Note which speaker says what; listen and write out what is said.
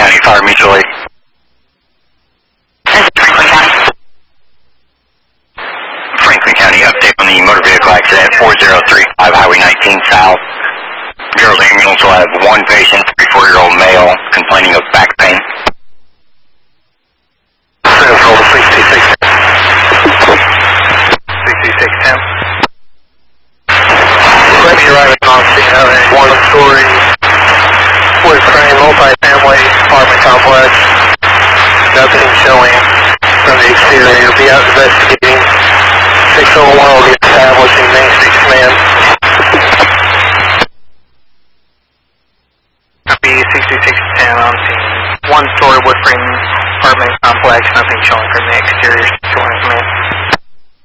Speaker 1: County Fire Mutual Aid.
Speaker 2: Franklin County.
Speaker 1: Franklin County, update on the motor vehicle accident, 4035 Highway 19 South. Girls Ambulance will have one patient, 34-year-old male, complaining of back pain.
Speaker 3: Central 6610. Let me arrive at on scene of a one-story wood frame multi-family apartment complex. Nothing showing from the exterior. Be out investigating. 601 will be establishing Main Street Command.
Speaker 4: Copy 6610 on scene. One-story wood frame apartment complex. Nothing showing from the exterior.